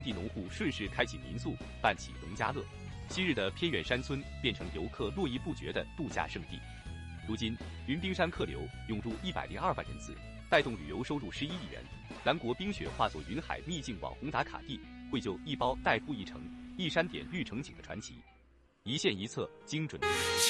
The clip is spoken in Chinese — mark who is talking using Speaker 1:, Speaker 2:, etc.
Speaker 1: 地农户顺势开启民宿，办起农家乐。昔日的偏远山村变成游客络绎不绝的度假胜地。如今，云冰山客流涌入102万人次，带动旅游收入11亿元。蓝国冰雪化作云海秘境网红打卡地，绘就一包带铺一城、一山点绿城景的传奇。一县一策，精准。